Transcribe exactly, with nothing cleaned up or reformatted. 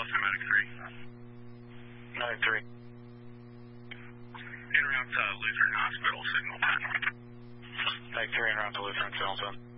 Boston Medic three. Medic three. En route to Lutheran Hospital, signal ten. Medic three en route to Lutheran, signal ten.